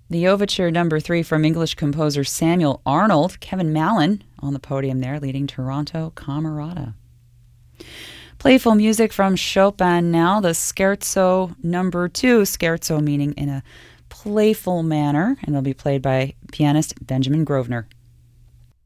The Overture number 3 from English composer Samuel Arnold. Kevin Mallon on the podium there, leading Toronto Camerata. Playful music from Chopin now, the Scherzo number 2, scherzo meaning in a playful manner, and it'll be played by pianist Benjamin Grosvenor.